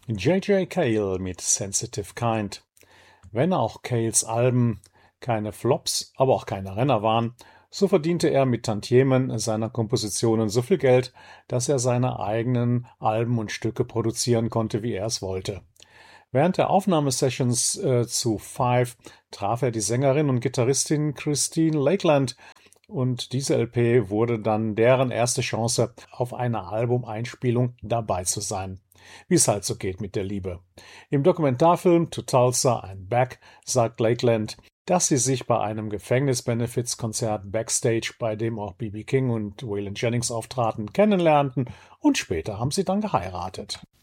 J.J. Cale mit Sensitive Kind. Wenn auch Cales Alben keine Flops, aber auch keine Renner waren, so verdiente er mit Tantiemen seiner Kompositionen so viel Geld, dass er seine eigenen Alben und Stücke produzieren konnte, wie er es wollte. Während der Aufnahmesessions zu Five traf er die Sängerin und Gitarristin Christine Lakeland, und diese LP wurde dann deren erste Chance, auf einer Albumeinspielung dabei zu sein. Wie es halt so geht mit der Liebe. Im Dokumentarfilm To Tulsa and Back sagt Lakeland, dass sie sich bei einem Gefängnis-Benefits-Konzert backstage, bei dem auch B.B. King und Waylon Jennings auftraten, kennenlernten und später haben sie dann geheiratet.